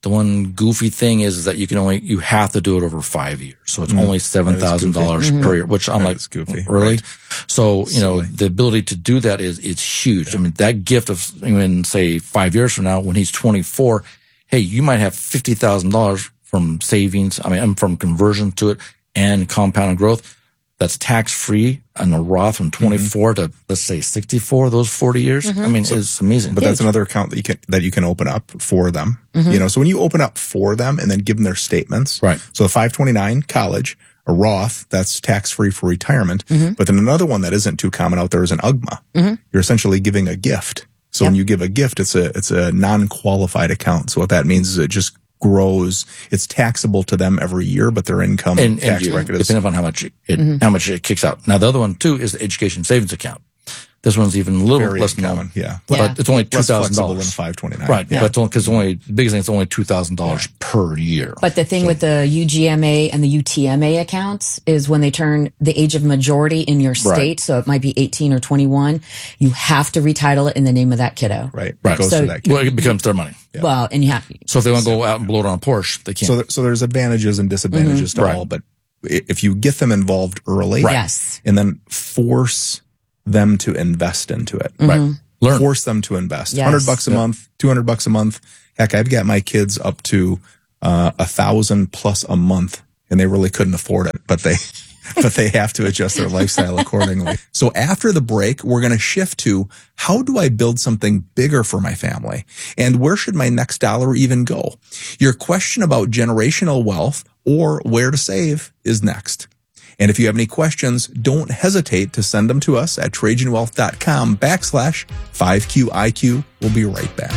The one goofy thing is, is that you can only, you have to do it over five years. So it's mm-hmm. only seven thousand dollars mm-hmm. per year, which I'm that like, goofy. Really? Right. So, you know, the ability to do that is, it's huge. Yeah. I mean, that gift of, even say five years from now, when he's twenty-four, hey, you might have fifty thousand dollars from savings. I mean, from conversion to it and compounded growth. That's tax free on a Roth from twenty-four mm-hmm. to, let's say, sixty-four, those forty years. Mm-hmm. I mean, so, it's amazing. But that's another account that you can, that you can open up for them. Mm-hmm. You know, so when you open up for them and then give them their statements. Right. So the five twenty-nine college, a Roth, that's tax free for retirement. Mm-hmm. But then another one that isn't too common out there is an U G M A. Mm-hmm. You're essentially giving a gift. So yep. when you give a gift, it's a, it's a non-qualified account. So what that means is it just grows. It's taxable to them every year, but their income and, tax and record is depending upon how much it, mm-hmm. how much it kicks out. Now the other one too is the education savings account. This one's even a little Very less common, known. yeah. But yeah. it's only two thousand dollars. Less flexible than five twenty-nine. Right. Yeah. But it's only, cause it's only, the biggest thing is only two thousand dollars yeah. per year. But the thing so. with the U G M A and the U T M A accounts is when they turn the age of majority in your state, right. so it might be eighteen or twenty-one, you have to retitle it in the name of that kiddo. Right. Right. It goes so, to that kiddo. Well, it becomes their money. Yeah. Well, and you have So if they want to go out and blow it on a Porsche, they can't. So, so there's advantages and disadvantages mm-hmm. to right. all, but if you get them involved early, right. yes. and then force them to invest into it, mm-hmm. right? Learn. Force them to invest. Yes. one hundred bucks a yep. month, two hundred bucks a month. Heck, I've got my kids up to uh, a thousand plus a month, and they really couldn't afford it, but they, but they have to adjust their lifestyle accordingly. So after the break, we're going to shift to how do I build something bigger for my family, and where should my next dollar even go? Your question about generational wealth or where to save is next. And if you have any questions, don't hesitate to send them to us at TrajanWealth.com backslash 5QIQ. We'll be right back.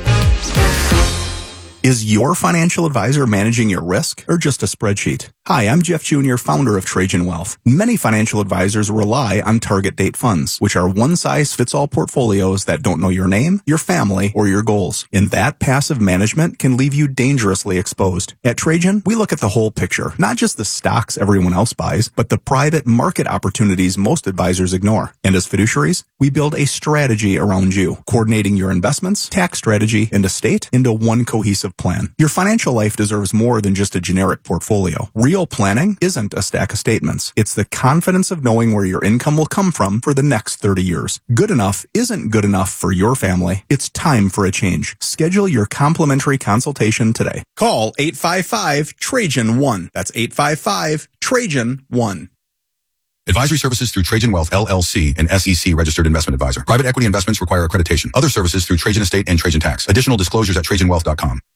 Is your financial advisor managing your risk or just a spreadsheet? Hi, I'm Jeff Junior, founder of Trajan Wealth. Many financial advisors rely on target date funds, which are one-size-fits-all portfolios that don't know your name, your family, or your goals. And that passive management can leave you dangerously exposed. At Trajan, we look at the whole picture, not just the stocks everyone else buys, but the private market opportunities most advisors ignore. And as fiduciaries, we build a strategy around you, coordinating your investments, tax strategy, and estate into one cohesive plan. Your financial life deserves more than just a generic portfolio. Real planning isn't a stack of statements. It's the confidence of knowing where your income will come from for the next thirty years. Good enough isn't good enough for your family. It's time for a change. Schedule your complimentary consultation today. Call eight five five Trajan one. That's eight five five Trajan one. Advisory services through Trajan Wealth, L L C, an S E C registered investment advisor. Private equity investments require accreditation. Other services through Trajan Estate and Trajan Tax. Additional disclosures at Trajan Wealth dot com.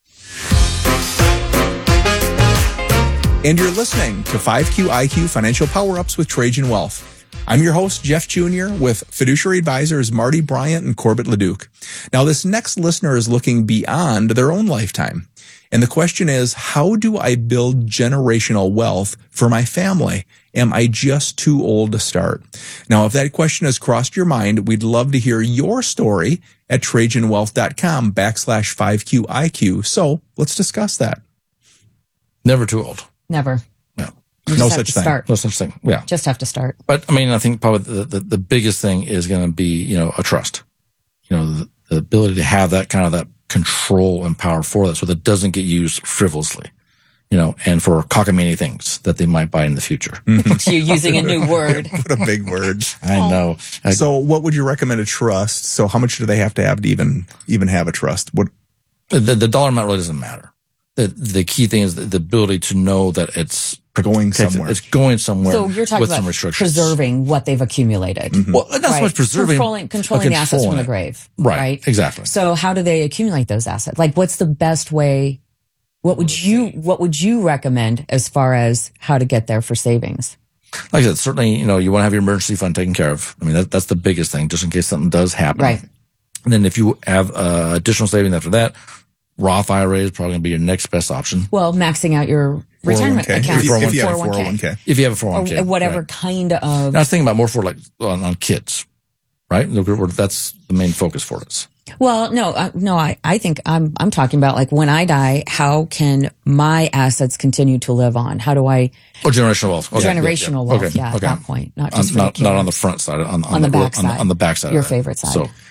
And you're listening to five Q I Q Financial Power-Ups with Trajan Wealth. I'm your host, Jeff Junior, with fiduciary advisors Marty Bryant and Corbett Leduc. Now, this next listener is looking beyond their own lifetime. And the question is, how do I build generational wealth for my family? Am I just too old to start? Now, if that question has crossed your mind, we'd love to hear your story at TrajanWealth.com backslash 5QIQ. So let's discuss that. Never too old. Never. No. You no just such have to thing. Start. No such thing. Yeah. Just have to start. But I mean, I think probably the, the, the biggest thing is going to be, you know, a trust. You know, the, the ability to have that kind of that control and power for that so that it doesn't get used frivolously, you know, and for cockamamie things that they might buy in the future. You're using a new word. What a big word. I know. I, so what would you recommend a trust? So how much do they have to have to even, even have a trust? What? The, the dollar amount really doesn't matter. The, the key thing is the, the ability to know that it's going somewhere. It's going somewhere. So you're talking with about some restrictions. Preserving what they've accumulated. Mm-hmm. Well, not right. so much preserving, controlling, controlling the assets from the grave. Right, right. Exactly. So how do they accumulate those assets? Like, what's the best way? What would you What would you recommend as far as how to get there for savings? Like I said, certainly, you know, you want to have your emergency fund taken care of. I mean, that, that's the biggest thing, just in case something does happen. Right. And then if you have uh, additional savings after that, Roth I R A is probably going to be your next best option. Well, maxing out your retirement account. If you, if you have a four oh one k. If you have a four oh one k. Or whatever right. kind of. Now, I was thinking about more for like on, on kids, right? That's the main focus for us. Well, no, uh, no, I, I think I'm, I'm talking about like when I die, how can my assets continue to live on? How do I? Oh, generational wealth. Okay. Generational yeah, yeah. wealth. Okay. Yeah, okay. at that point, not just on, not, not on the front side, on, on, on the, the back on, side. On the back side. Your favorite side. So,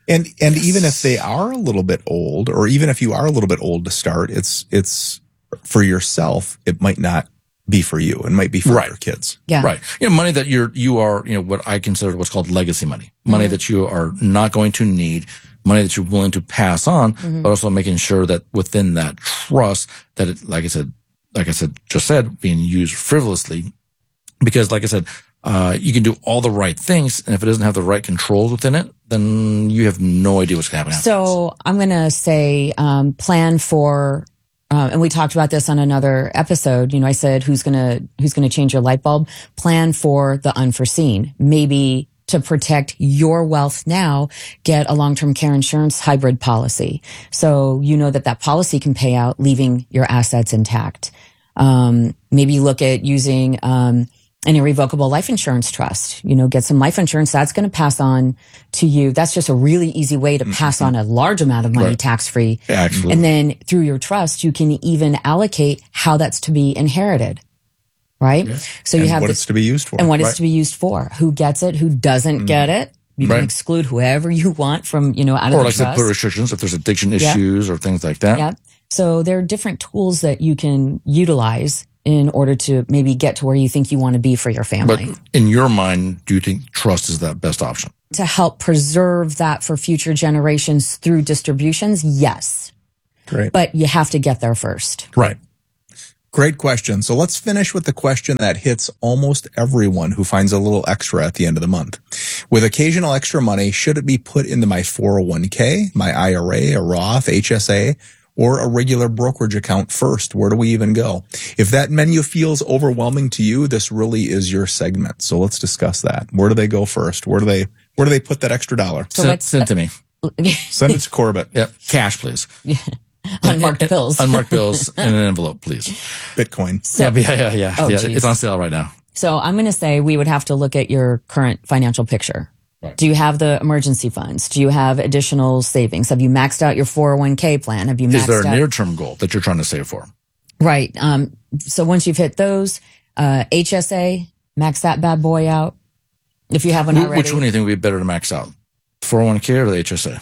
And and yes. even if they are a little bit old, or even if you are a little bit old to start, it's it's for yourself. It might not be for you. It might be for right. your kids. Yeah. Right. You know, money that you're, you are, you know, what I consider what's called legacy money. Money mm-hmm. that you are not going to need, money that you're willing to pass on, mm-hmm. but also making sure that within that trust that it, like I said, like I said, just said, being used frivolously. Because like I said, uh, you can do all the right things, and if it doesn't have the right controls within it, then you have no idea what's going to happen. So I'm going to say, um, plan for, Uh, and we talked about this on another episode. You know, I said, who's going to, who's going to change your light bulb? Plan for the unforeseen. Maybe to protect your wealth now, get a long-term care insurance hybrid policy. So you know that that policy can pay out, leaving your assets intact. Um, maybe look at using, um, an irrevocable life insurance trust. You know, get some life insurance that's going to pass on to you. That's just a really easy way to pass mm-hmm. on a large amount of money right. tax-free. Yeah, absolutely. And then through your trust, you can even allocate how that's to be inherited. Right? Yeah. So you and have what the, it's to be used for. And what right. it's to be used for. Who gets it? Who doesn't mm-hmm. get it? You can right. exclude whoever you want from, you know, out or of like the trust. Or like put restrictions if there's addiction issues yep. or things like that. Yeah. So there are different tools that you can utilize in order to maybe get to where you think you want to be for your family. But in your mind, do you think trust is that best option? To help preserve that for future generations through distributions, yes. Great. But you have to get there first. Right. Great question. So let's finish with the question that hits almost everyone who finds a little extra at the end of the month. With occasional extra money, should it be put into my four oh one k, my I R A, a Roth, H S A, or a regular brokerage account first? Where do we even go? If that menu feels overwhelming to you, this really is your segment. So let's discuss that. Where do they go first? Where do they, where do they put that extra dollar? So send, send it to me. Send it to Corbett. Yep. Cash, please. Yeah. Unmarked bills. Unmarked bills in an envelope, please. Bitcoin. So, yeah, yeah, yeah. yeah. Oh, yeah it's on sale right now. So I'm going to say we would have to look at your current financial picture. Right. Do you have the emergency funds? Do you have additional savings? Have you maxed out your four oh one k plan? Have you maxed Is there a out- near-term goal that you're trying to save for? Right. Um, so once you've hit those, uh, H S A, max that bad boy out. If you haven't already. Which one do you think would be better to max out? four oh one k or the H S A?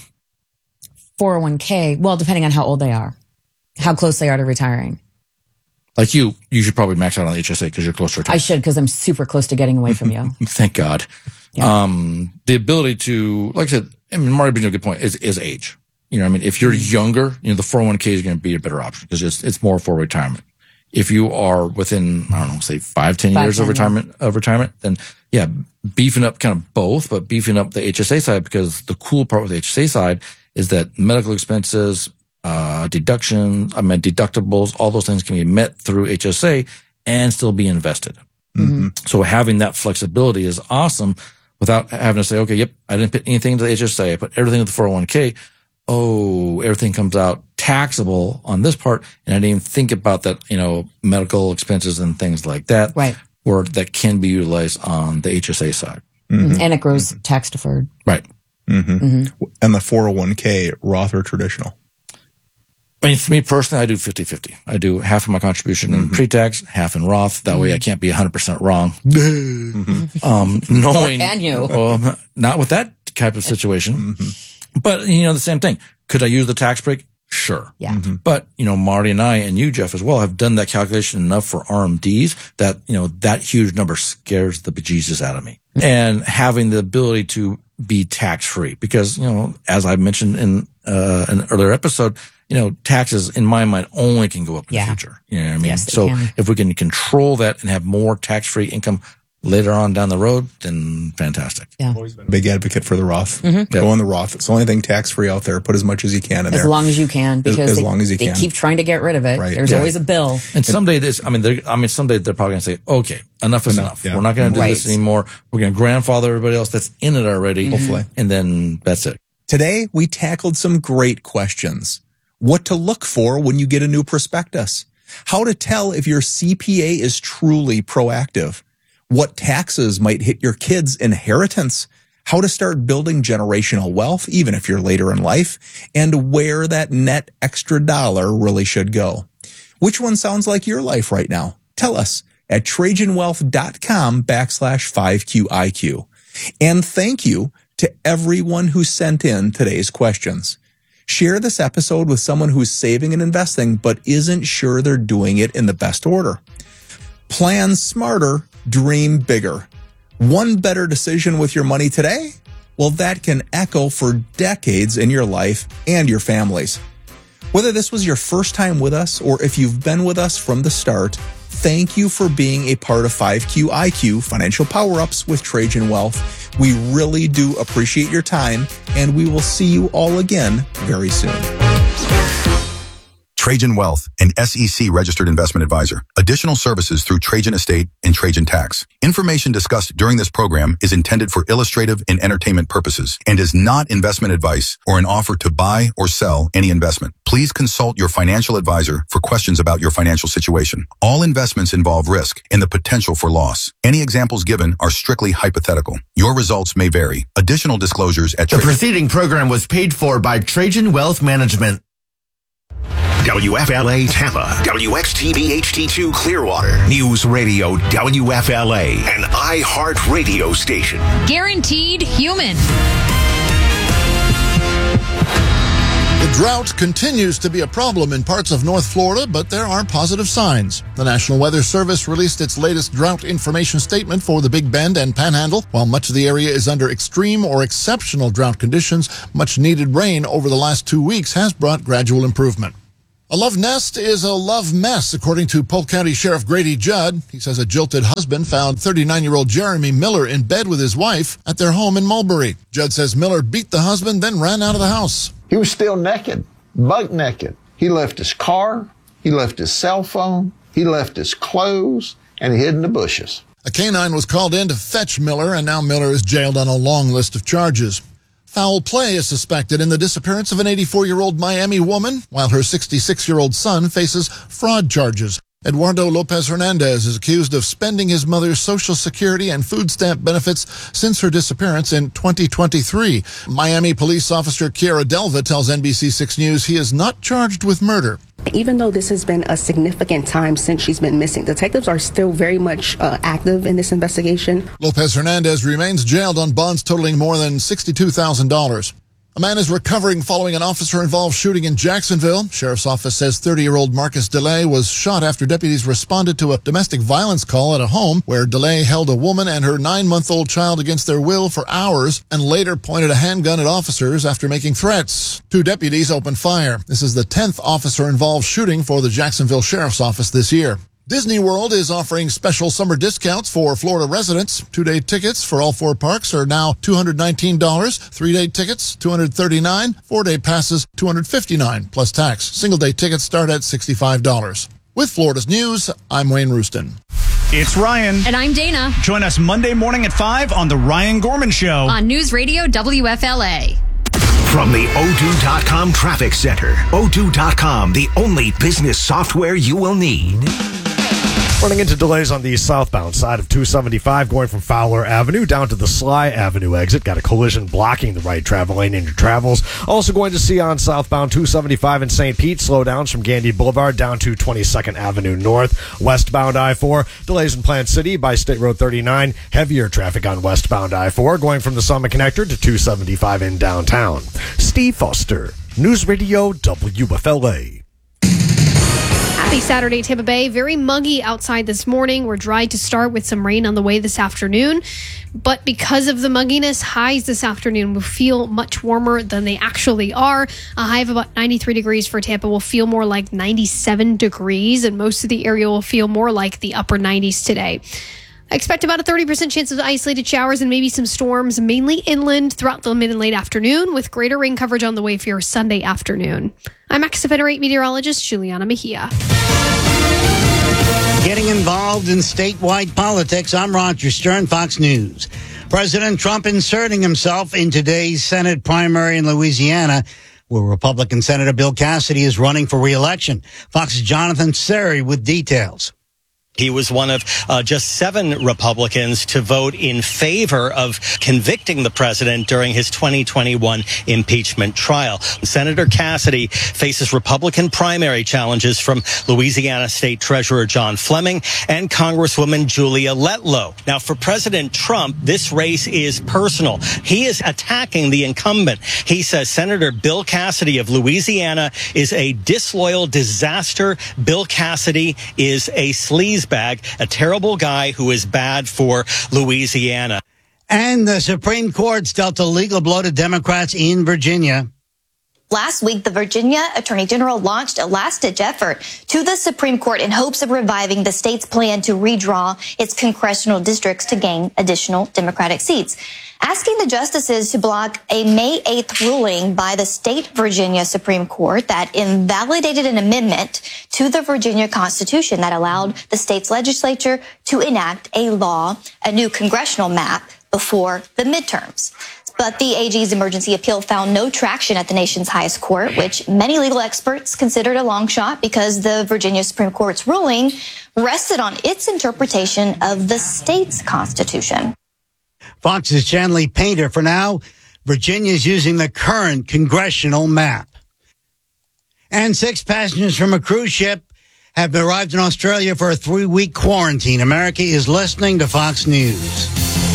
four oh one k. Well, depending on how old they are, how close they are to retiring. Like you, you should probably max out on the H S A because you're close to retirement. I should, because I'm super close to getting away from you. Thank God. Yeah. Um, the ability to, like I said, I mean, Marty brings up a good point, is, is age. You know, I mean, if you're younger, you know, the four oh one k is going to be a better option because it's, it's more for retirement. If you are within, I don't know, say five, ten five, years ten, of retirement, yeah. of retirement, then yeah, beefing up kind of both, but beefing up the H S A side, because the cool part with the H S A side is that medical expenses, uh, deduction, I mean, deductibles, all those things can be met through H S A and still be invested. Mm-hmm. So having that flexibility is awesome without having to say, okay, yep, I didn't put anything into the H S A. I put everything into the four oh one k. Oh, everything comes out taxable on this part. And I didn't even think about that, you know, medical expenses and things like that. Right. Or that can be utilized on the H S A side. Mm-hmm. And it grows mm-hmm. tax deferred. Right. Mm-hmm. Mm-hmm. And the four oh one k, Roth or traditional? I mean, for me personally, I do fifty-fifty. I do half of my contribution mm-hmm. in pre-tax, half in Roth. That mm-hmm. way I can't be one hundred percent wrong. mm-hmm. um, knowing, can you? Um, not with that type of situation. Mm-hmm. But, you know, the same thing. Could I use the tax break? Sure. Yeah. Mm-hmm. But, you know, Marty and I and you, Jeff, as well, have done that calculation enough for R M Ds that, you know, that huge number scares the bejesus out of me. Mm-hmm. And having the ability to be tax free because, you know, as I mentioned in uh, an earlier episode, you know, taxes in my mind only can go up in yeah. the future. You know what I mean? Yes, so can. if we can control that and have more tax free income later on down the road, then fantastic. Yeah. Always been a big advocate for the Roth. Mm-hmm. Go yep. on the Roth. It's the only thing tax free out there. Put as much as you can in as there. As long as you can, because as, as they, long as you they can. keep trying to get rid of it. Right. There's yeah. always a bill. And someday this, I mean, they're, I mean, someday they're probably going to say, okay, enough is enough. enough. Yeah. We're not going to do right. this anymore. We're going to grandfather everybody else that's in it already. Mm-hmm. Hopefully. And then that's it. Today, we tackled some great questions. What to look for when you get a new prospectus. How to tell if your C P A is truly proactive. What taxes might hit your kids' inheritance. How to start building generational wealth, even if you're later in life. And where that net extra dollar really should go. Which one sounds like your life right now? Tell us at Trajanwealth.com backslash 5QIQ. And thank you to everyone who sent in today's questions. Share this episode with someone who's saving and investing but isn't sure they're doing it in the best order. Plan smarter, dream bigger. One better decision with your money today? Well, that can echo for decades in your life and your families. Whether this was your first time with us or if you've been with us from the start, thank you for being a part of five Q I Q Financial Power-Ups with Trajan Wealth. We really do appreciate your time, and we will see you all again very soon. Trajan Wealth, an S E C registered investment advisor. Additional services through Trajan Estate and Trajan Tax. Information discussed during this program is intended for illustrative and entertainment purposes and is not investment advice or an offer to buy or sell any investment. Please consult your financial advisor for questions about your financial situation. All investments involve risk and the potential for loss. Any examples given are strictly hypothetical. Your results may vary. Additional disclosures at The preceding program was paid for by Trajan Wealth Management. W F L A Tampa, W X T B H D two Clearwater, News Radio W F L A, an iHeart radio station. Guaranteed human. The drought continues to be a problem in parts of North Florida, but there are positive signs. The National Weather Service released its latest drought information statement for the Big Bend and Panhandle. While much of the area is under extreme or exceptional drought conditions, much needed rain over the last two weeks has brought gradual improvement. A love nest is a love mess, according to Polk County Sheriff Grady Judd. He says a jilted husband found thirty-nine-year-old Jeremy Miller in bed with his wife at their home in Mulberry. Judd says Miller beat the husband, then ran out of the house. He was still naked, buck naked. He left his car, he left his cell phone, he left his clothes, and he hid in the bushes. A canine was called in to fetch Miller, and now Miller is jailed on a long list of charges. Foul play is suspected in the disappearance of an eighty-four-year-old Miami woman, while her sixty-six-year-old son faces fraud charges. Eduardo Lopez Hernandez is accused of spending his mother's Social Security and food stamp benefits since her disappearance in twenty twenty-three. Miami police officer Kiara Delva tells N B C six News he is not charged with murder. Even though this has been a significant time since she's been missing, detectives are still very much uh, active in this investigation. Lopez Hernandez remains jailed on bonds totaling more than sixty-two thousand dollars. A man is recovering following an officer-involved shooting in Jacksonville. Sheriff's office says thirty-year-old Marcus DeLay was shot after deputies responded to a domestic violence call at a home where DeLay held a woman and her nine-month-old child against their will for hours and later pointed a handgun at officers after making threats. Two deputies opened fire. This is the tenth officer-involved shooting for the Jacksonville Sheriff's Office this year. Disney World is offering special summer discounts for Florida residents. Two-day tickets for all four parks are now two hundred nineteen dollars. Three-day tickets, two hundred thirty-nine dollars. Four-day passes, two hundred fifty-nine dollars plus tax. Single-day tickets start at sixty-five dollars. With Florida's News, I'm Wayne Rooston. It's Ryan. And I'm Dana. Join us Monday morning at five on The Ryan Gorman Show. On News Radio W F L A. From the Odoo dot com Traffic Center. Odoo dot com, the only business software you will need. Running into delays on the southbound side of two seventy-five going from Fowler Avenue down to the Sly Avenue exit. Got a collision blocking the right travel lane in your travels. Also going to see on southbound two seventy-five in Saint Pete, slowdowns from Gandy Boulevard down to twenty-second Avenue North. Westbound I four, delays in Plant City by State Road thirty-nine. Heavier traffic on westbound I four going from the Summit Connector to two seventy-five in downtown. Steve Foster, News Radio W F L A. Happy Saturday, Tampa Bay. Very muggy outside this morning. We're dry to start with some rain on the way this afternoon. But because of the mugginess, highs this afternoon will feel much warmer than they actually are. A high of about ninety-three degrees for Tampa will feel more like ninety-seven degrees, and most of the area will feel more like the upper nineties today. I expect about a thirty percent chance of isolated showers and maybe some storms, mainly inland throughout the mid and late afternoon, with greater rain coverage on the way for your Sunday afternoon. I'm X F N eight meteorologist Juliana Mejia. Getting involved in statewide politics, I'm Roger Stern, Fox News. President Trump inserting himself in today's Senate primary in Louisiana, where Republican Senator Bill Cassidy is running for re-election. Fox's Jonathan Seri with details. He was one of uh, just seven Republicans to vote in favor of convicting the president during his twenty twenty-one impeachment trial. Senator Cassidy faces Republican primary challenges from Louisiana State Treasurer John Fleming and Congresswoman Julia Letlow. Now, for President Trump, this race is personal. He is attacking the incumbent. He says Senator Bill Cassidy of Louisiana is a disloyal disaster. Bill Cassidy is a sleaze bag, a terrible guy who is bad for Louisiana. And the Supreme Court's dealt a legal blow to Democrats in Virginia. Last week, the Virginia Attorney General launched a last-ditch effort to the Supreme Court in hopes of reviving the state's plan to redraw its congressional districts to gain additional Democratic seats, asking the justices to block a May eighth ruling by the state Virginia Supreme Court that invalidated an amendment to the Virginia Constitution that allowed the state's legislature to enact a law, a new congressional map, before the midterms. But the A G's emergency appeal found no traction at the nation's highest court, which many legal experts considered a long shot because the Virginia Supreme Court's ruling rested on its interpretation of the state's constitution. Fox's Chanley Painter. For now, Virginia is using the current congressional map. And six passengers from a cruise ship have arrived in Australia for a three-week quarantine. America is listening to Fox News.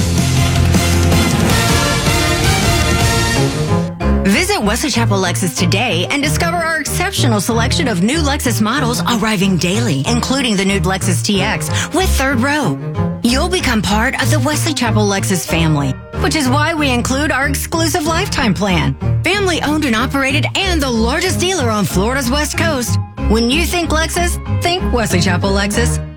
Visit Wesley Chapel Lexus today and discover our exceptional selection of new Lexus models arriving daily, including the new Lexus T X with third row. You'll become part of the Wesley Chapel Lexus family, which is why we include our exclusive lifetime plan. Family owned and operated and the largest dealer on Florida's West Coast. When you think Lexus, think Wesley Chapel Lexus.